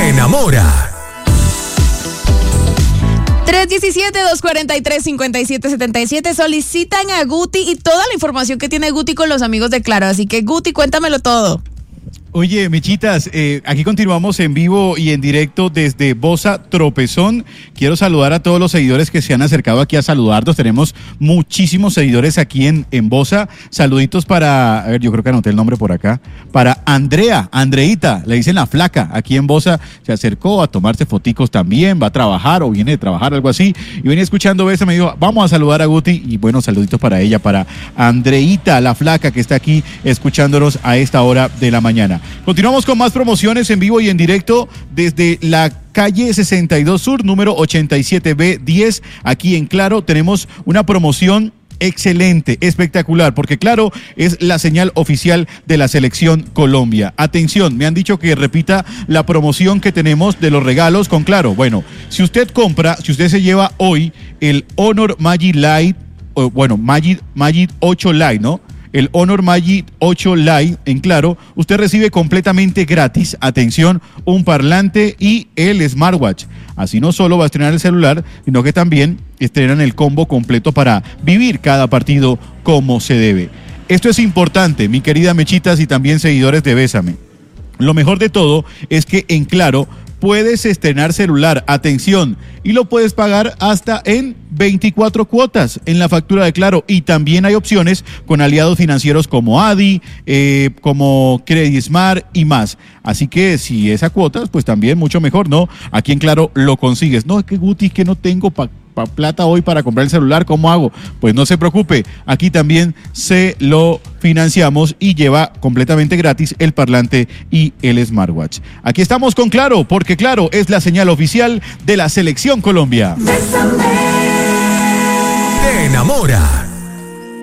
Te enamora. 317-243-5777. Solicitan a Guti y toda la información que tiene Guti con los amigos de Claro. Así que Guti, cuéntamelo todo. Oye, Mechitas, aquí continuamos en vivo y en directo desde Bosa Tropezón. Quiero saludar a todos los seguidores que se han acercado aquí a saludarnos. Tenemos muchísimos seguidores aquí en Bosa. Saluditos para, a ver, yo creo que anoté el nombre por acá, para Andreita, le dicen la flaca, aquí en Bosa. Se acercó a tomarse foticos también, va a trabajar o viene de trabajar, algo así. Y venía escuchando eso, me dijo, vamos a saludar a Guti. Y bueno, saluditos para ella, para Andreita, la flaca, que está aquí escuchándonos a esta hora de la mañana. Continuamos con más promociones en vivo y en directo desde la calle 62 Sur, número 87B10. Aquí en Claro tenemos una promoción excelente, espectacular, porque Claro es la señal oficial de la Selección Colombia. Atención, me han dicho que repita la promoción que tenemos de los regalos con Claro. Bueno, si usted se lleva hoy el Honor Magic Lite, Magic 8 Lite, ¿no? El Honor Magic 8 Lite en Claro, usted recibe completamente gratis, atención, un parlante y el smartwatch. Así no solo va a estrenar el celular, sino que también estrenan el combo completo para vivir cada partido como se debe. Esto es importante, mi querida Mechitas y también seguidores de Bésame. Lo mejor de todo es que en Claro puedes estrenar celular, atención, y lo puedes pagar hasta en 24 cuotas en la factura de Claro. Y también hay opciones con aliados financieros como Adi, como Credit Smart y más. Así que si es a cuotas, pues también mucho mejor, ¿no? Aquí en Claro lo consigues. No, es que Guti, es que no tengo plata hoy para comprar el celular, ¿cómo hago? Pues no se preocupe, aquí también se lo financiamos y lleva completamente gratis el parlante y el smartwatch. Aquí estamos con Claro, porque Claro es la señal oficial de la Selección Colombia. Te enamora.